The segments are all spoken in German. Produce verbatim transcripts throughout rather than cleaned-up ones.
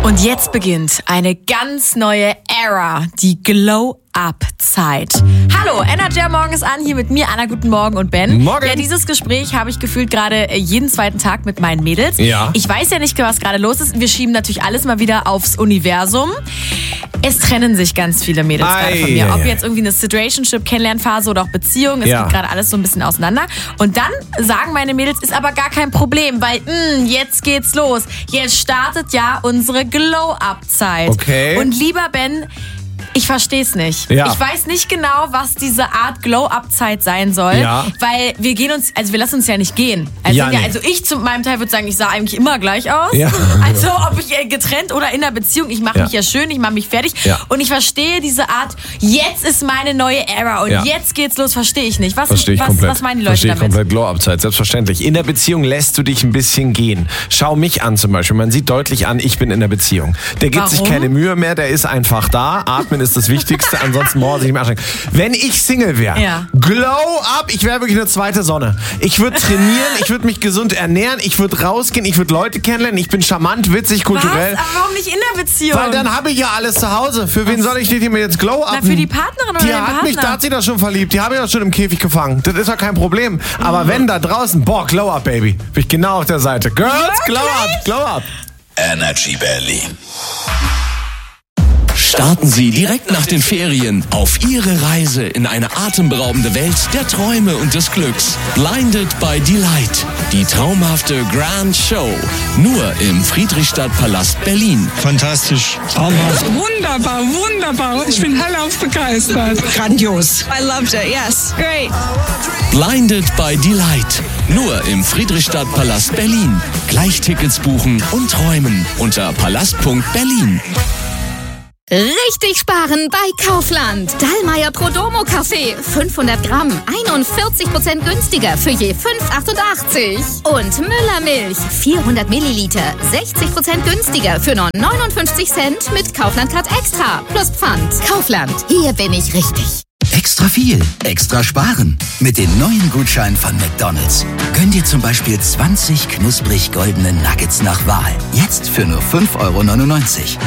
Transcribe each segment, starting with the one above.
Und jetzt beginnt eine ganz neue Ära, die Glow-Up-Zeit. Hallo, Energy Morgen ist an, hier mit mir, Anna, guten Morgen und Ben. Morgen. Ja, dieses Gespräch habe ich gefühlt gerade jeden zweiten Tag mit meinen Mädels. Ja. Ich weiß ja nicht, was gerade los ist. Wir schieben natürlich alles mal wieder aufs Universum. Es trennen sich ganz viele Mädels Ei, gerade von mir. Ob ei, jetzt irgendwie eine Situationship, Kennenlernphase oder auch Beziehung. Es Ja. geht gerade alles so ein bisschen auseinander. Und dann sagen meine Mädels, ist aber gar kein Problem, weil mh, jetzt geht's los. Jetzt startet ja unsere Glow-Up-Zeit. Okay. Und lieber Ben, ich verstehe es nicht. Ja. Ich weiß nicht genau, was diese Art Glow-Up-Zeit sein soll, Ja. weil wir gehen uns, also wir lassen uns ja nicht gehen. Also, Ja, ja, nee. also ich zu meinem Teil würde sagen, ich sah eigentlich immer gleich aus. Ja. Also ob ich äh, getrennt oder in einer Beziehung, ich mache Ja. mich ja schön, ich mache mich fertig. Ja. Und ich verstehe diese Art, jetzt ist meine neue Ära und Ja. jetzt geht's los, verstehe ich nicht. Was, Verstehe ich was, komplett. was meinen die Leute Verstehe ich damit? komplett. Glow-Up-Zeit, selbstverständlich. In der Beziehung lässt du dich ein bisschen gehen. Schau mich an zum Beispiel. Man sieht deutlich an, ich bin in der Beziehung. Der gibt sich Warum? keine Mühe mehr, der ist einfach da. Atmen ist das Wichtigste, ansonsten morgen sich nicht mehr anstrengen. Wenn ich Single wäre, Ja. Glow-Up, ich wäre wirklich eine zweite Sonne. Ich würde trainieren, ich würde mich gesund ernähren, ich würde rausgehen, ich würde Leute kennenlernen, ich bin charmant, witzig, kulturell. Was? Aber warum nicht in der Beziehung? Weil dann habe ich ja alles zu Hause. Für wen soll ich dir mir jetzt Glow-Up? Na, für die Partnerin oder Die den hat Partner? mich, da hat sie das schon verliebt. Die habe ich ja schon im Käfig gefangen. Das ist ja kein Problem. Aber Mhm. wenn da draußen, boah, Glow-Up, Baby. Bin ich genau auf der Seite. Girls, Wirklich? Glow-Up, Glow-Up. Energy Berlin. Starten Sie direkt nach den Ferien auf Ihre Reise in eine atemberaubende Welt der Träume und des Glücks. Blinded by Delight. Die traumhafte Grand Show. Nur im Friedrichstadtpalast Berlin. Fantastisch, traumhaft. Wunderbar, wunderbar. Ich bin hellauf begeistert. Grandios. I loved it, yes. Great. Blinded by Delight. Nur im Friedrichstadtpalast Berlin. Gleich Tickets buchen und träumen unter palast punkt berlin. Richtig sparen bei Kaufland. Dallmayr Prodomo Kaffee. fünfhundert Gramm. einundvierzig Prozent günstiger für je fünf Euro achtundachtzig. Und Müller Milch. vierhundert Milliliter. sechzig Prozent günstiger für nur neunundfünfzig Cent mit Kaufland Card Extra. Plus Pfand. Kaufland. Hier bin ich richtig. Extra viel, extra sparen. Mit den neuen Gutscheinen von McDonald's. Gönn dir zum Beispiel zwanzig knusprig goldene Nuggets nach Wahl. Jetzt für nur fünf Euro neunundneunzig.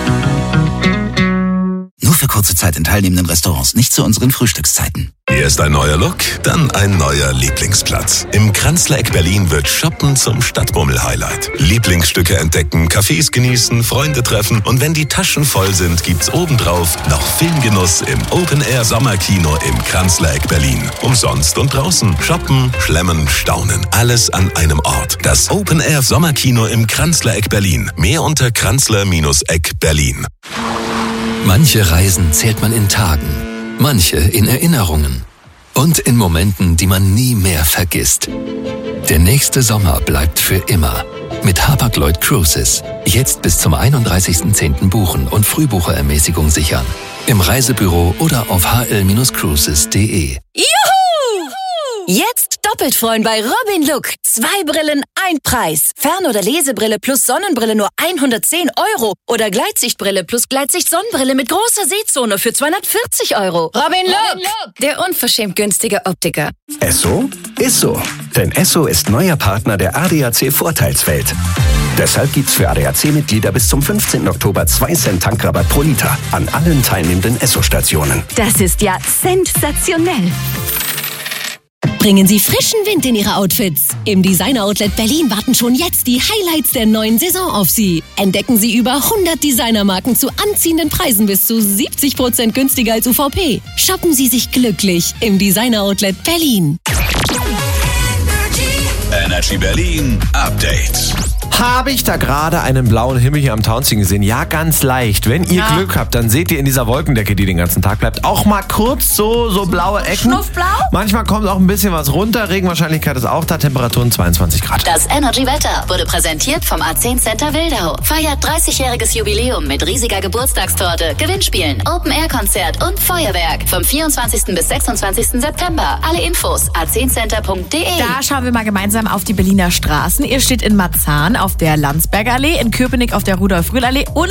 Nur für kurze Zeit in teilnehmenden Restaurants, nicht zu unseren Frühstückszeiten. Hier ist ein neuer Look, dann ein neuer Lieblingsplatz. Im Kranzler-Eck Berlin wird Shoppen zum Stadtbummel-Highlight. Lieblingsstücke entdecken, Cafés genießen, Freunde treffen und wenn die Taschen voll sind, gibt's obendrauf noch Filmgenuss im Open-Air-Sommerkino im Kranzler-Eck Berlin. Umsonst und draußen. Shoppen, schlemmen, staunen. Alles an einem Ort. Das Open-Air-Sommerkino im Kranzler-Eck Berlin. Mehr unter kranzler-eck Berlin. Manche Reisen zählt man in Tagen, manche in Erinnerungen und in Momenten, die man nie mehr vergisst. Der nächste Sommer bleibt für immer. Mit Hapag-Lloyd Cruises. Jetzt bis zum einunddreißigsten zehnten buchen und Frühbucherermäßigung sichern. Im Reisebüro oder auf h l Bindestrich cruises punkt d e. Juhu! Jetzt doppelt freuen bei Robin Look. Zwei Brillen, ein Preis. Fern- oder Lesebrille plus Sonnenbrille nur hundertzehn Euro. Oder Gleitsichtbrille plus Gleitsicht-Sonnenbrille mit großer Sehzone für zweihundertvierzig Euro. Robin Look, der unverschämt günstige Optiker. Esso ist so. Denn Esso ist neuer Partner der A D A C Vorteilswelt. Deshalb gibt's für A D A C-Mitglieder bis zum fünfzehnten Oktober zwei Cent Tankrabatt pro Liter an allen teilnehmenden Esso-Stationen. Das ist ja sensationell. Bringen Sie frischen Wind in Ihre Outfits. Im Designer Outlet Berlin warten schon jetzt die Highlights der neuen Saison auf Sie. Entdecken Sie über hundert Designermarken zu anziehenden Preisen bis zu siebzig Prozent günstiger als U V P. Shoppen Sie sich glücklich im Designer Outlet Berlin. Energy Berlin Update. Habe ich da gerade einen blauen Himmel hier am Townsing gesehen? Ja, ganz leicht. Wenn ihr Ja. Glück habt, dann seht ihr in dieser Wolkendecke, die den ganzen Tag bleibt, auch mal kurz so, so blaue Ecken. Schnuffblau? Manchmal kommt auch ein bisschen was runter. Regenwahrscheinlichkeit ist auch da. Temperaturen zweiundzwanzig Grad. Das Energy-Wetter wurde präsentiert vom A zehn Center Wildau. Feiert dreißigjähriges Jubiläum mit riesiger Geburtstagstorte, Gewinnspielen, Open-Air-Konzert und Feuerwerk. Vom vierundzwanzigsten bis sechsundzwanzigsten September. Alle Infos a zehn center punkt d e. Da schauen wir mal gemeinsam auf die Berliner Straßen. Ihr steht in Marzahn auf der Landsberger Allee, in Köpenick auf der Rudolf-Rühl-Allee und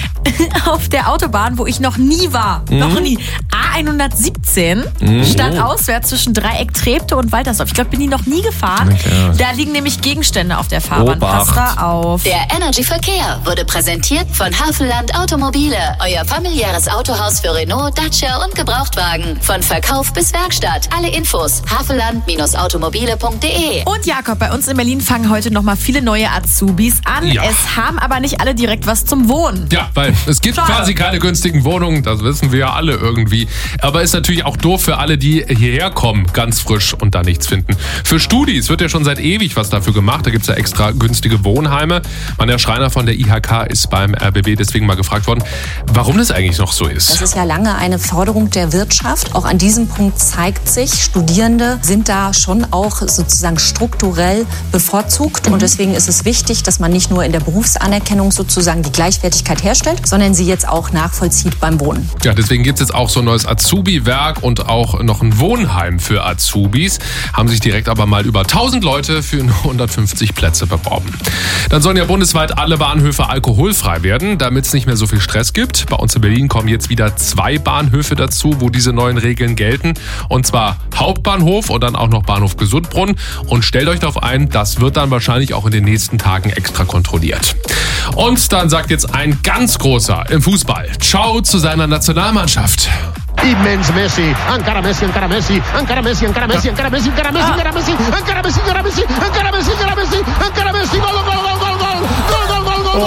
auf der Autobahn, wo ich noch nie war. Mhm. Noch nie. A hundertsiebzehn, mhm. stadtauswärts zwischen Dreieck Treptow und Waltersdorf. Ich glaube, bin die noch nie gefahren. Okay. Da liegen nämlich Gegenstände auf der Fahrbahn. Passt da auf. Der Energy Verkehr wurde präsentiert von Havelland Automobile. Euer familiäres Autohaus für Renault, Dacia und Gebrauchtwagen. Von Verkauf bis Werkstatt. Alle Infos havelland Automobile punkt de. Und Jakob, bei uns in Berlin fangen heute nochmal viele neue Azubis an. Ja. Es haben aber nicht alle direkt was zum Wohnen. Ja, weil es gibt Schade. quasi keine günstigen Wohnungen. Das wissen wir ja alle irgendwie. Aber ist natürlich auch doof für alle, die hierher kommen, ganz frisch und da nichts finden. Für Studis wird ja schon seit ewig was dafür gemacht. Da gibt es ja extra günstige Wohnheime. Mein Schreiner von der I H K ist beim R B B deswegen mal gefragt worden, warum das eigentlich noch so ist. Das ist ja lange eine Forderung der Wirtschaft. Auch an diesem Punkt zeigt sich, Studierende sind da schon auch sozusagen strukturell bevorzugt. Und deswegen ist es wichtig, dass man nicht nur in der Berufsanerkennung sozusagen die Gleichwertigkeit herstellt, sondern sie jetzt auch nachvollzieht beim Wohnen. Ja, deswegen gibt es jetzt auch so ein neues Azubi-Werk und auch noch ein Wohnheim für Azubis. Haben sich direkt aber mal über tausend Leute für hundertfünfzig Plätze beworben. Dann sollen ja bundesweit alle Bahnhöfe alkoholfrei werden, damit es nicht mehr so viel Stress gibt. Bei uns in Berlin kommen jetzt wieder zwei Bahnhöfe dazu, wo diese neuen Regeln gelten. Und zwar Hauptbahnhof und dann auch noch Bahnhof Gesundbrunn. Und stellt euch darauf ein, das wird dann wahrscheinlich auch in den nächsten Tagen extra kontrolliert. Und dann sagt jetzt ein ganz großer im Fußball Ciao zu seiner Nationalmannschaft. Immens Messi, encara Messi, encara Messi, encara Messi, encara Messi, encara Messi, encara Messi, encara Messi, encara Messi, encara Messi, encara Messi, encara Messi, encara Messi, gol, gol, gol, gol, gol, gol, gol, gol, gol,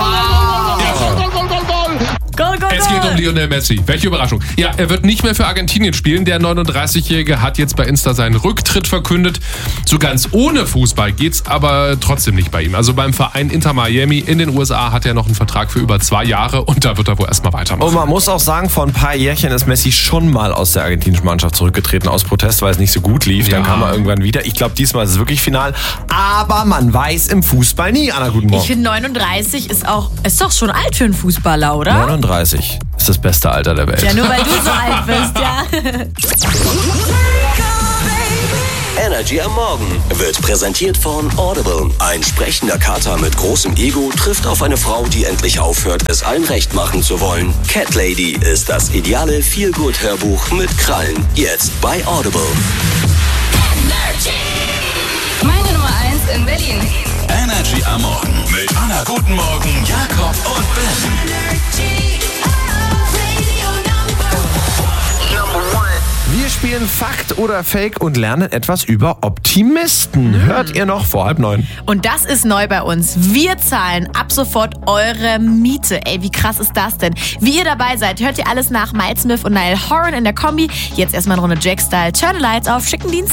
gol, gol, gol, gol, gol. Go, go, es geht um Lionel Messi. Welche Überraschung. Ja, er wird nicht mehr für Argentinien spielen. Der neununddreißigjährige hat jetzt bei Insta seinen Rücktritt verkündet. So ganz ohne Fußball geht's aber trotzdem nicht bei ihm. Also beim Verein Inter Miami in den U S A hat er noch einen Vertrag für über zwei Jahre und da wird er wohl erstmal weitermachen. Und man muss auch sagen, vor ein paar Jährchen ist Messi schon mal aus der argentinischen Mannschaft zurückgetreten aus Protest, weil es nicht so gut lief. Ja. Dann kam er irgendwann wieder. Ich glaube, diesmal ist es wirklich final. Aber man weiß im Fußball nie. Anna, guten Morgen. Ich finde neununddreißig ist auch, ist doch schon alt für einen Fußballer, oder? neununddreißig ist das beste Alter der Welt. Ja, nur weil du so alt bist, ja. Energy am Morgen wird präsentiert von Audible. Ein sprechender Kater mit großem Ego trifft auf eine Frau, die endlich aufhört, es allen recht machen zu wollen. Cat Lady ist das ideale Feel-Good-Hörbuch mit Krallen. Jetzt bei Audible. Energy. Meine Nummer eins in Berlin. Energy am Morgen mit Anna, guten Morgen, Jakob und Ben. Energy. Wir spielen Fakt oder Fake und lernen etwas über Optimisten. Mhm. Hört ihr noch vor halb neun. Und das ist neu bei uns. Wir zahlen ab sofort eure Miete. Ey, wie krass ist das denn? Wie ihr dabei seid, hört ihr alles nach Miles Smith und Niall Horan in der Kombi. Jetzt erstmal eine Runde Jack-Style. Turn the Lights auf, schicken Dienst.